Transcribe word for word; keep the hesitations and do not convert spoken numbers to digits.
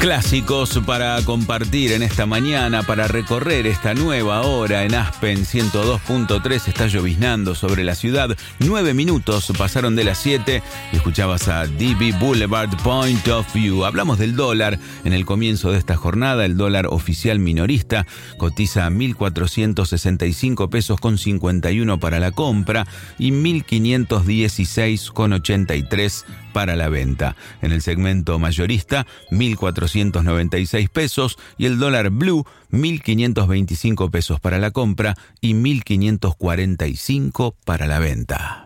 Clásicos para compartir en esta mañana, para recorrer esta nueva hora en Aspen ciento dos punto tres. Está lloviznando sobre la ciudad. Nueve minutos pasaron de las siete y escuchabas a D B Boulevard Point of View. Hablamos del dólar en el comienzo de esta jornada. El dólar oficial minorista cotiza a mil cuatrocientos sesenta y cinco pesos con cincuenta y uno para la compra y mil quinientos dieciséis con ochenta y tres para la venta. En el segmento mayorista, mil cuatrocientos noventa y seis pesos, y el dólar blue, mil quinientos veinticinco pesos para la compra y mil quinientos cuarenta y cinco para la venta.